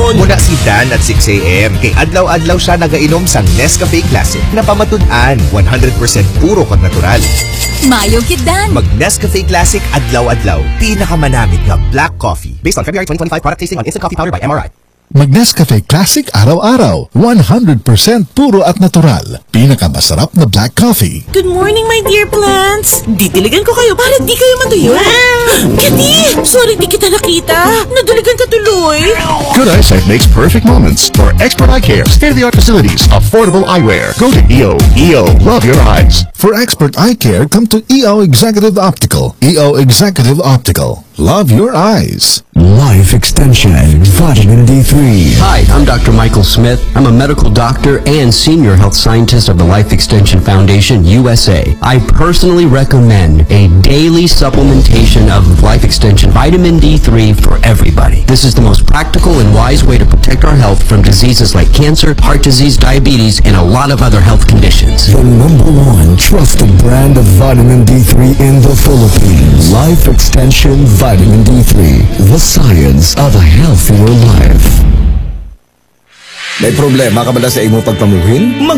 hapon. Muna si Dan at 6 a.m. Kay adlaw-adlaw siya nagainom sang Nescafe Classic na pamatud-an 100% puro kag natural. Mayo kid Dan. Mag Nescafe Classic adlaw-adlaw. Pinakamanamit nga black coffee. Based on February 2025 product tasting on Instant Coffee Powder by MRI. Mag Nescafe Classic araw-araw. 100% puro at natural. Pinakamasarap na black coffee. Good morning, my dear plants. Didiligan ko kayo para di kayo matuyo. Kati! Sorry di kita nakita. Nadiligan ka tuloy. Good eyesight makes perfect moments. For expert eye care, state-of-the-art facilities, affordable eyewear. Go to EO. EO, love your eyes. For expert eye care, come to EO Executive Optical. EO Executive Optical. Love your eyes. Life Extension Vitamin D3. Hi, I'm Dr. Michael Smith. I'm a medical doctor and senior health scientist of the Life Extension Foundation, USA. I personally recommend a daily supplementation of Life Extension Vitamin D3 for everybody. This is the most practical and wise way to protect our health from diseases like cancer, heart disease, diabetes, and a lot of other health conditions. The #1 trusted brand of vitamin D3 in the Philippines. Life Extension Vitamin D3. The science of a healthier life. May problema ka ba sa imong pagpamuhin?